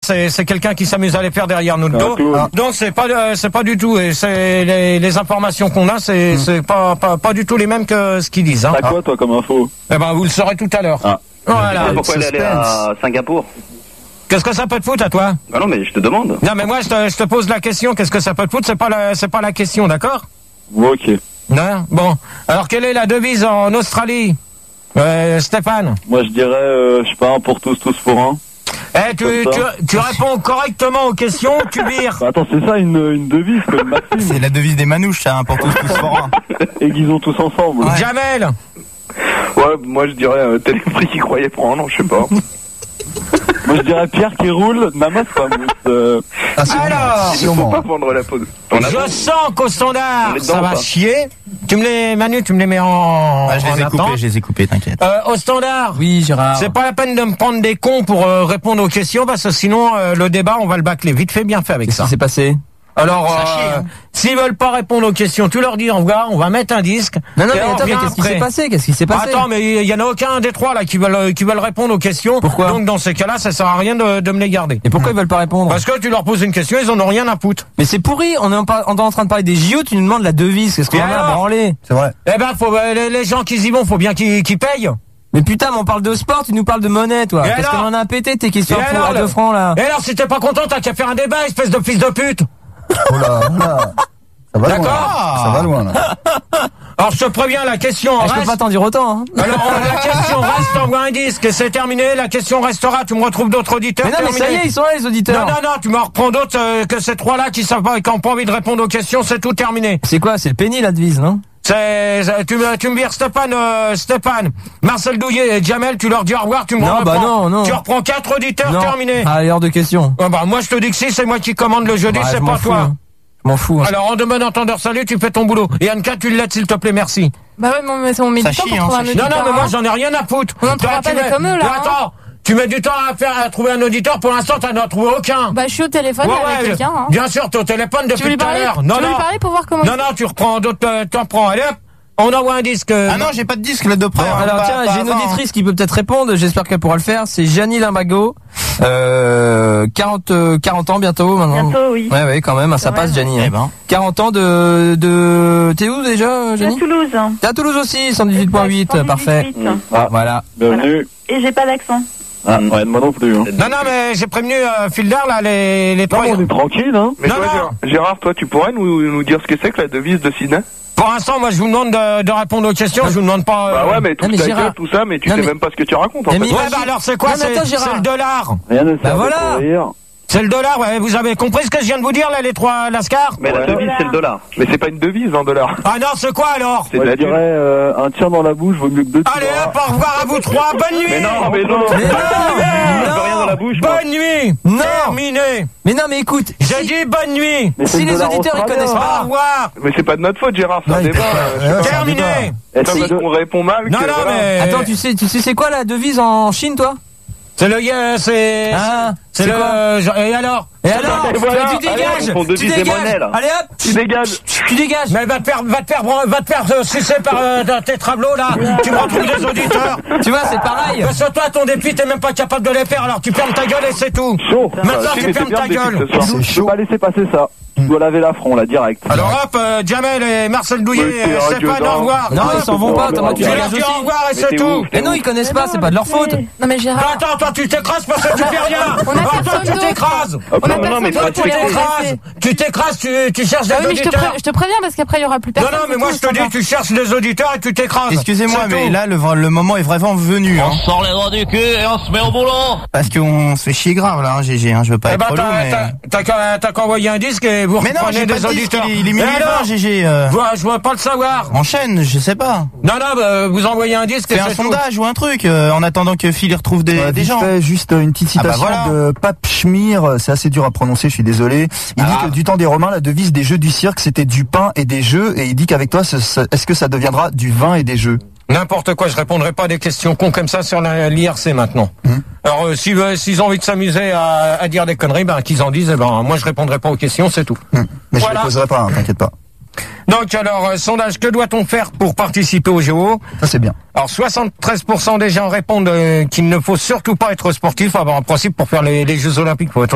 c'est quelqu'un qui s'amuse à les faire derrière notre dos. Donc c'est pas du tout. Et c'est les informations qu'on a, c'est pas du tout les mêmes que ce qu'ils disent. Hein. T'as quoi toi comme info? Eh ben vous le saurez tout à l'heure. Ah. Voilà. Pourquoi elle est allée à Singapour? Qu'est-ce que ça peut te foutre à toi? Ah non, mais je te demande. Non, mais moi, je te pose la question. Qu'est-ce que ça peut te foutre? C'est pas la question, d'accord? Ok. Non? Bon. Alors, quelle est la devise en Australie? Stéphane? Moi, je dirais, je sais pas, un pour tous pour un. Eh, tu réponds correctement aux questions, tu vires. Bah, attends, c'est ça une devise, quoi, une maxime. C'est la devise des manouches, ça, un pour tous pour un. Aiguisons tous ensemble. Ouais. Jamel? Ouais, moi je dirais Téléprix qui croyait prendre, je sais pas. Moi je dirais Pierre qui roule, Namas pas mousse. Alors, Il faut pas vendre la pause. je sens qu'au standard, dedans, ça va pas. chier. Manu, tu me les mets en Je les ai coupés, t'inquiète. Au standard. Oui, Gérard. C'est pas la peine de me prendre des cons pour répondre aux questions, parce que sinon, le débat, on va le bâcler. Vite fait, bien fait avec Qu'est-ce ça. qui s'est passé? Alors, s'ils veulent pas répondre aux questions, tu leur dis au revoir, on va mettre un disque. Non, mais et on attends, revient qu'est-ce qui après. s'est passé? Qu'est-ce qui s'est passé? Attends, mais il y en a aucun des trois là qui veulent répondre aux questions. Pourquoi? Donc dans ces cas-là, ça sert à rien de me les garder. Et pourquoi ils veulent pas répondre? Parce que tu leur poses une question, ils en ont rien à foutre. Mais c'est pourri, on est en train de parler des JO, tu nous demandes la devise, qu'est-ce qu'on Et en a à alors branler? C'est vrai. Eh ben, les gens qui y vont, faut bien qu'ils payent. Mais putain, mais on parle de sport, tu nous parles de monnaie, toi. Et Qu'est-ce alors qu'on en a pété tes questions Et à alors, 2 francs, là? Et alors, si t'es pas content, t'as qu'à faire un débat, espèce de fils de pute. Oh là, ça va loin. D'accord. Ça va loin, là. Alors, je te préviens, la question Je peux reste. pas t'en dire autant, hein. Alors, la question reste, t'envoies un disque et c'est terminé. La question restera, tu me retrouves d'autres auditeurs. Mais non, mais ça y terminé. est, ils sont là, les auditeurs. Non, tu m'en reprends d'autres que ces trois-là qui savent pas et qui n'ont pas envie de répondre aux questions, c'est tout terminé. C'est quoi? C'est le penny, la devise, non? Tu me vires Stéphane, Marcel Douillet et Jamel, tu leur dis au revoir, tu me Non, reprends. bah non. Tu reprends 4 auditeurs, Non. terminé. Allez, hors de question. Ah bah, moi je te dis que si, c'est moi qui commande le jeudi, Bah, c'est je m'en pas fous, toi. hein. Je m'en fous. Hein. Alors, en de bon entendeur, salut, tu fais ton boulot. Et Anka, tu le laisses, s'il te plaît, merci. Bah ouais, mais on met Ça du temps chie, pour hein, trouver ça un chie. auditeur. Non, mais moi hein. j'en ai rien à foutre. On n'en trouvera pas des comme eux, là, Mais attends, tu mets du temps à trouver un auditeur, pour l'instant t'en as trouvé aucun. Bah je suis au téléphone avec quelqu'un. Hein. Bien sûr, t'es au téléphone Tu veux depuis lui tout à parler? l'heure. Tu veux lui parler pour voir comment. Non, tu reprends d'autres, t'en prends. Allez hop, on envoie un disque. Ah non, j'ai pas de disque là de près. Alors Pas- tiens, pas j'ai une avant, auditrice qui peut peut-être répondre, j'espère qu'elle pourra le faire, c'est Janie Limbago, 40 ans bientôt maintenant. Bientôt, oui. Ouais, quand même, ça passe Janie. Eh Hein. ben. 40 ans T'es où déjà, À Janie? Toulouse. T'es à Toulouse aussi, 118.8, parfait. Voilà. Bienvenue. Et j'ai pas d'accent. Ah, ouais, moi non plus. Hein. Non, mais j'ai prévenu Filder là, les Non, trois. on est tranquille, hein. Mais Non, toi, non. Gérard, toi, tu pourrais nous dire ce que c'est que la devise de Sydney? Pour l'instant, moi je vous demande de répondre aux questions, je vous demande pas. Bah ouais, mais tout mais ta Gérard. gueule, tout ça, mais tu Non, sais mais- même pas ce que tu racontes en Mais fait. mais- Ouais, bah alors c'est quoi? Non, mais attends, C'est Gérard. le dollar. Rien ne sert Bah de voilà. courir. C'est le dollar, ouais. Vous avez compris ce que je viens de vous dire là, les trois Lascar? Mais la devise, c'est le dollar. Mais c'est pas une devise en dollars. Ah non, c'est quoi alors? C'est de Moi, je la thune. dirais un tir dans la bouche vaut mieux que deux tirs. Allez hop, au revoir à vous trois, bonne nuit. Mais non, mais non. Mais non, Je veux rien dans la bouche. moi. Bonne nuit. Non. Terminé. Mais non, mais écoute, J'ai dit bonne nuit. Mais c'est si le les dollar auditeurs ils australien. connaissent Au pas. revoir. Mais c'est pas de notre faute, Gérard, c'est un Ouais, débat. Terminé. Est-ce Si. que On répond mal. Non, que non, voilà. mais. Attends, tu sais c'est quoi la devise en Chine, toi? C'est le c'est. Ah, c'est c'est le. quoi? Et alors? Et alors? Et voilà. Tu Allez, dégages, ils font tu devise des dégages. monnaies, là. Allez hop, Tu dégages. tu dégages. Mais va te faire sucer par tes tableaux là. Tu me retrouves des auditeurs. Tu vois, c'est pareil. Parce que toi, ton défi, t'es même pas capable de les faire. Alors tu fermes ta gueule et c'est tout. Chaud. Maintenant, Si, tu mais fermes c'est bien ta le défi gueule. ce soir. Je peux pas laisser passer ça. Tu dois laver l'affront, là, direct. Alors hop, Jamel et Marcel Douillet Oui, c'est et radio Stéphane, d'or. au revoir. Non, ils s'en vont pas, Thomas, tu Tu leur dégages dis aussi. au revoir et Mais c'est t'es tout. ouf. Mais non, ils connaissent pas, c'est pas de leur faute. Non mais Gérard. Attends, toi tu t'écrases parce que tu fais rien. On a Attends, personne tu d'autre. t'écrases. On a non, personne mais d'autre toi, pour les remplacer. Tu t'écrases, tu cherches des Ah oui, mais auditeurs. je te préviens parce qu'après il y aura plus Non, personne. non, mais moi je te dis, tu cherches des auditeurs et tu t'écrases. Excusez-moi, C'est mais tout. là, le moment est vraiment venu. Hein. sort les doigts du cul et on se met au boulot. Parce qu'on se fait chier grave, là, hein, GG. Hein, je veux pas Eh être ben, relou, mais... t'as qu'à envoyer un disque et vous Mais non, reprenez j'ai pas des de disque, auditeurs. il est minuit Et alors 20, GG. Je vois pas le savoir. Enchaîne, je sais pas. Non, vous envoyez un disque et Fais un c'est tout. sondage ou un truc, en attendant que Phil y retrouve des Vite gens. fait, juste une petite Ah bah citation voilà. de Pape Schmir, c'est assez dur à prononcer, je suis désolé. Il dit que du temps des Romains, la devise des jeux du cirque, c'était du pain et des jeux, et il dit qu'avec toi, est-ce que ça deviendra du vin et des jeux? N'importe quoi, je répondrai pas à des questions cons comme ça sur l'IRC maintenant. Alors s'ils ont envie de s'amuser à dire des conneries, ben qu'ils en disent, moi je répondrai pas aux questions, c'est tout. Mais Voilà. je les poserai pas, hein, t'inquiète pas. Donc alors, sondage, que doit-on faire pour participer au JO? Ça c'est bien. Alors 73% des gens répondent qu'il ne faut surtout pas être sportif. En principe, pour faire les Jeux Olympiques, faut être